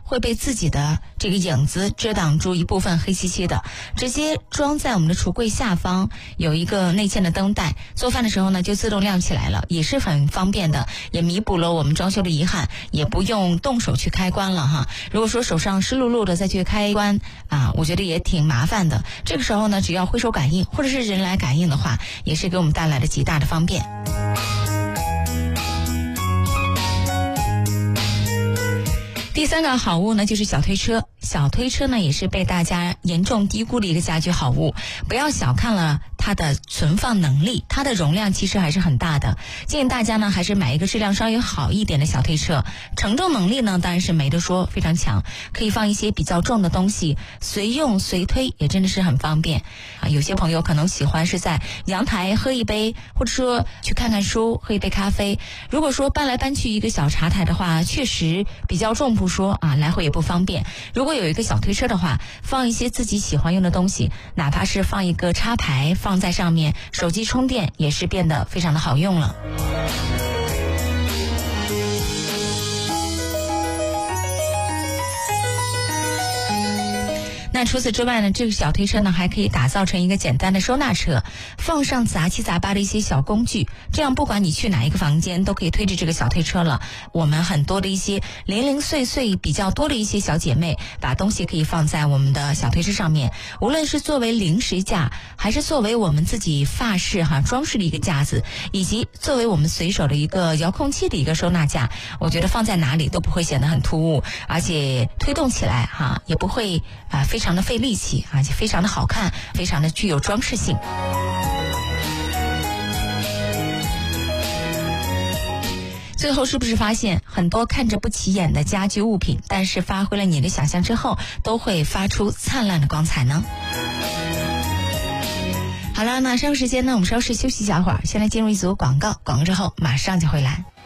会被自己的这个影子遮挡住一部分黑漆漆的，直接装在我们的橱柜下方，有一个内嵌的灯带，做饭的时候呢就自动亮起来了，也是很方便的，也弥补了我们装修的遗憾，也不用动手去开关了哈。如果说手上湿漉漉的再去开关我觉得也挺麻烦的。这个时候呢，只要挥手感应或者是人来感应的话，也是给我们带来了极大的方便。第三个好物呢，就是小推车。小推车呢，也是被大家严重低估的一个家居好物。不要小看了它的存放能力，它的容量其实还是很大的。建议大家呢，还是买一个质量稍微好一点的小推车。承重能力呢，当然是没得说，非常强，可以放一些比较重的东西，随用随推，也真的是很方便有些朋友可能喜欢是在阳台喝一杯，或者说去看看书，喝一杯咖啡。如果说搬来搬去一个小茶台的话，确实比较重不说来回也不方便。如果有一个小推车的话，放一些自己喜欢用的东西，哪怕是放一个插排放在上面，手机充电也是变得非常的好用了。那除此之外呢，这个小推车呢还可以打造成一个简单的收纳车，放上杂七杂八的一些小工具，这样不管你去哪一个房间都可以推着这个小推车了。我们很多的一些零零碎碎比较多的一些小姐妹，把东西可以放在我们的小推车上面，无论是作为零食架，还是作为我们自己发饰装饰的一个架子，以及作为我们随手的一个遥控器的一个收纳架，我觉得放在哪里都不会显得很突兀，而且推动起来也不会非常的费力气，而且非常的好看，非常的具有装饰性。最后是不是发现很多看着不起眼的家居物品，但是发挥了你的想象之后，都会发出灿烂的光彩呢？好了，那稍后时间呢，我们稍事休息一小会儿，先来进入一组广告，广告之后马上就回来。